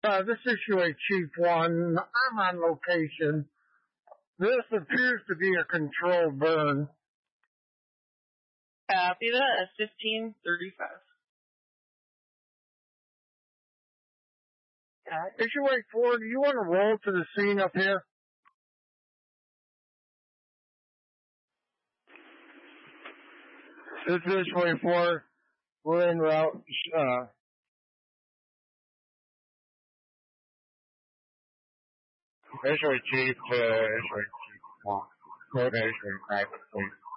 This is UA Chief 1. I'm on location. This appears to be a controlled burn. Copy that. 1535. UA 4, do you want to roll to the scene up here? This is UA 4. We're en route. UA Chief, UA 1. Coordination, please.